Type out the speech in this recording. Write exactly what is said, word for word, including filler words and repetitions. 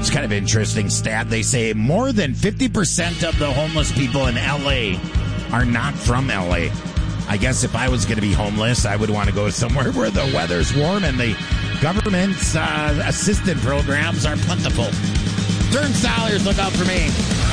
It's kind of an interesting stat. They say more than fifty percent of the homeless people in L A are not from L A. I guess if I was going to be homeless, I would want to go somewhere where the weather's warm and the government's uh, assistance programs are plentiful. Turnstiles, look out for me.